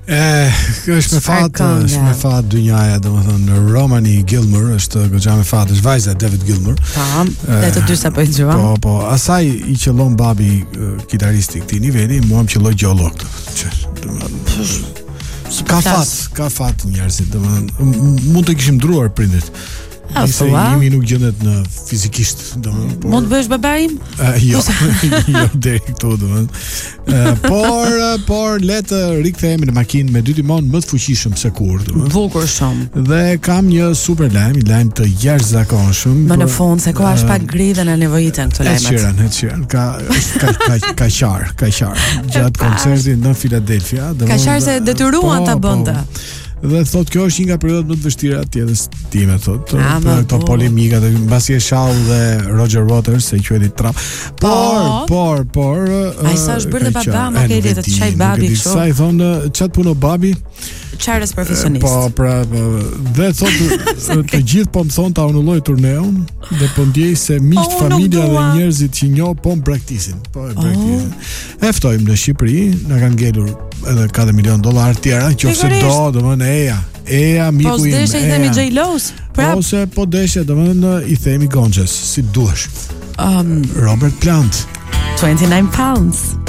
Është me fat dynjaja, domethënë Romani Gilmour është goxha me fat, është vajza David Gilmour. Dhe të dy sapo i dëgjuam. Po, asaj i qellon babi kitaristi këtij niveli, mua më qelloi geolog. Ka fat njerëzit, domethënë mund të kishim ndruar prindit. Se jemi nuk gjendet në fizikisht, domethënë. Mund të bësh babaim? Jo, deri këtu domethënë. Por le të rikthehemi në makinë me dy timon më të fuqishëm se kur, domethënë. Bukur shumë. Dhe kam një super lajm të jashtëzakonshëm. Më në fund se koha është pak gri dhe na nevojiten këto lajmet. Heqiran, ka qar. Gjatë koncertit në Philadelphia, ka qar se detyruan ta bënte. Dhe thot kjo është një nga periodat më të vështira të jetës time, thot, për këto polemikat, mbasi e shau dhe Roger Waters se i quajti trap. Por ai sa është bërë baba, më ke ide të çaj babi kështu. Sa i thonë çat puno babi? Çarës profesionist. Dhe thot të gjithë po më thonë ta anulloj turneun dhe po ndjej se miq, familja dhe njerëzit që njoh po më braktisin. E ftojmë në Shqipëri, na kanë ngelur edhe $4 milion tjera, nëse domethënë eja miku im. Po deshe i themi J-Lo's? Ose po deshe domethënë i themi Gonxhes, si duash. Robert Plant. 29 pounds.